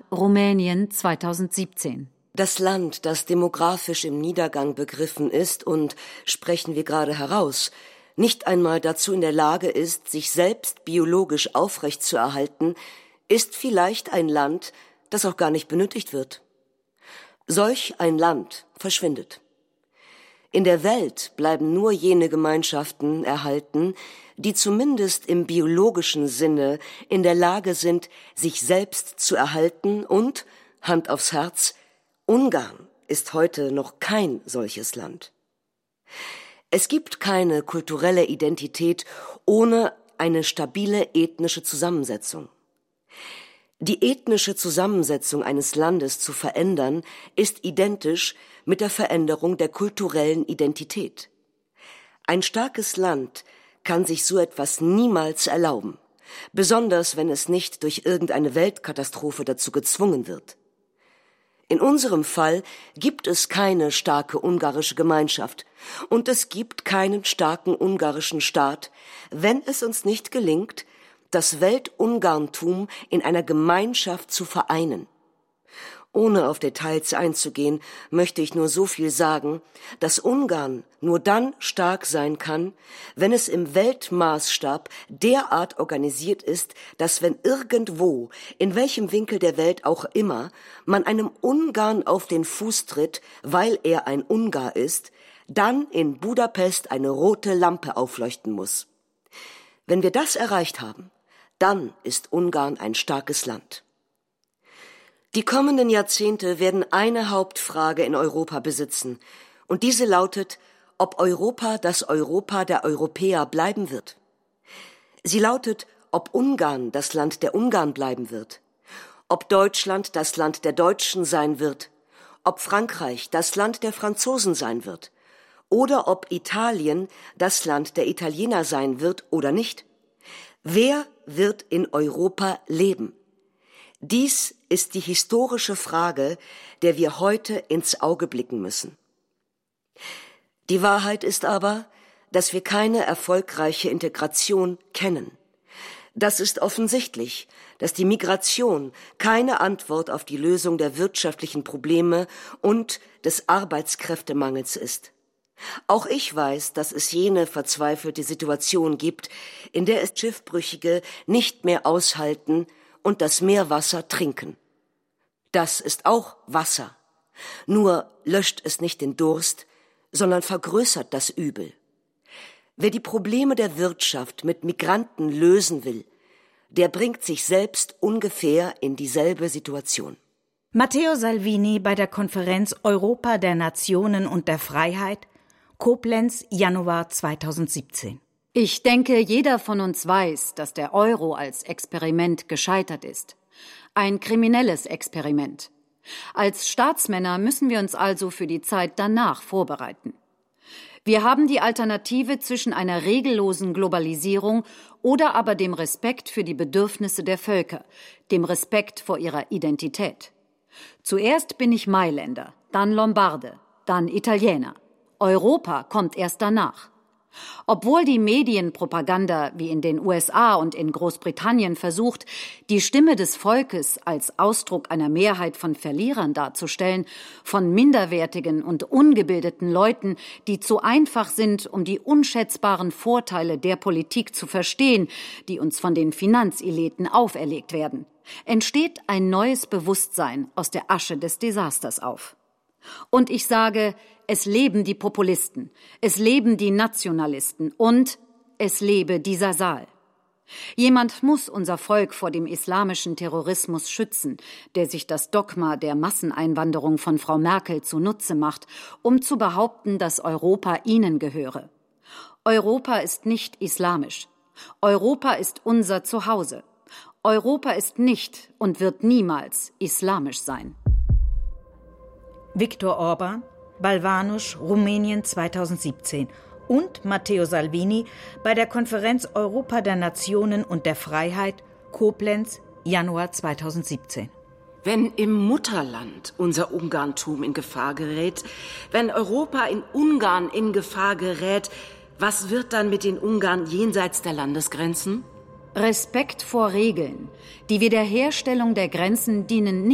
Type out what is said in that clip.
Rumänien 2017. Das Land, das demografisch im Niedergang begriffen ist und, sprechen wir gerade heraus, nicht einmal dazu in der Lage ist, sich selbst biologisch aufrechtzuerhalten, ist vielleicht ein Land, das auch gar nicht benötigt wird. Solch ein Land verschwindet. In der Welt bleiben nur jene Gemeinschaften erhalten, die zumindest im biologischen Sinne in der Lage sind, sich selbst zu erhalten und, Hand aufs Herz, Ungarn ist heute noch kein solches Land. Es gibt keine kulturelle Identität ohne eine stabile ethnische Zusammensetzung. Die ethnische Zusammensetzung eines Landes zu verändern, ist identisch mit der Veränderung der kulturellen Identität. Ein starkes Land kann sich so etwas niemals erlauben, besonders wenn es nicht durch irgendeine Weltkatastrophe dazu gezwungen wird. In unserem Fall gibt es keine starke ungarische Gemeinschaft und es gibt keinen starken ungarischen Staat, wenn es uns nicht gelingt, das Weltungarntum in einer Gemeinschaft zu vereinen. Ohne auf Details einzugehen, möchte ich nur so viel sagen, dass Ungarn nur dann stark sein kann, wenn es im Weltmaßstab derart organisiert ist, dass wenn irgendwo, in welchem Winkel der Welt auch immer, man einem Ungarn auf den Fuß tritt, weil er ein Ungar ist, dann in Budapest eine rote Lampe aufleuchten muss. Wenn wir das erreicht haben, dann ist Ungarn ein starkes Land. Die kommenden Jahrzehnte werden eine Hauptfrage in Europa besitzen, und diese lautet, ob Europa das Europa der Europäer bleiben wird. Sie lautet, ob Ungarn das Land der Ungarn bleiben wird, ob Deutschland das Land der Deutschen sein wird, ob Frankreich das Land der Franzosen sein wird, oder ob Italien das Land der Italiener sein wird oder nicht. Wer wird in Europa leben? Dies ist die historische Frage, der wir heute ins Auge blicken müssen. Die Wahrheit ist aber, dass wir keine erfolgreiche Integration kennen. Das ist offensichtlich, dass die Migration keine Antwort auf die Lösung der wirtschaftlichen Probleme und des Arbeitskräftemangels ist. Auch ich weiß, dass es jene verzweifelte Situation gibt, in der es Schiffbrüchige nicht mehr aushalten und das Meerwasser trinken. Das ist auch Wasser, nur löscht es nicht den Durst, sondern vergrößert das Übel. Wer die Probleme der Wirtschaft mit Migranten lösen will, der bringt sich selbst ungefähr in dieselbe Situation. Matteo Salvini bei der Konferenz Europa der Nationen und der Freiheit, Koblenz, Januar 2017. Ich denke, jeder von uns weiß, dass der Euro als Experiment gescheitert ist. Ein kriminelles Experiment. Als Staatsmänner müssen wir uns also für die Zeit danach vorbereiten. Wir haben die Alternative zwischen einer regellosen Globalisierung oder aber dem Respekt für die Bedürfnisse der Völker, dem Respekt vor ihrer Identität. Zuerst bin ich Mailänder, dann Lombarde, dann Italiener. Europa kommt erst danach. Obwohl die Medienpropaganda wie in den USA und in Großbritannien versucht, die Stimme des Volkes als Ausdruck einer Mehrheit von Verlierern darzustellen, von minderwertigen und ungebildeten Leuten, die zu einfach sind, um die unschätzbaren Vorteile der Politik zu verstehen, die uns von den Finanzeliten auferlegt werden, entsteht ein neues Bewusstsein aus der Asche des Desasters auf. Und ich sage, es leben die Populisten, es leben die Nationalisten und es lebe dieser Saal. Jemand muss unser Volk vor dem islamischen Terrorismus schützen, der sich das Dogma der Masseneinwanderung von Frau Merkel zunutze macht, um zu behaupten, dass Europa ihnen gehöre. Europa ist nicht islamisch. Europa ist unser Zuhause. Europa ist nicht und wird niemals islamisch sein. Viktor Orbán, Balvanus, Rumänien 2017 und Matteo Salvini bei der Konferenz Europa der Nationen und der Freiheit, Koblenz, Januar 2017. Wenn im Mutterland unser Ungarntum in Gefahr gerät, wenn Europa in Ungarn in Gefahr gerät, was wird dann mit den Ungarn jenseits der Landesgrenzen? Respekt vor Regeln, die wir der Herstellung der Grenzen dienen,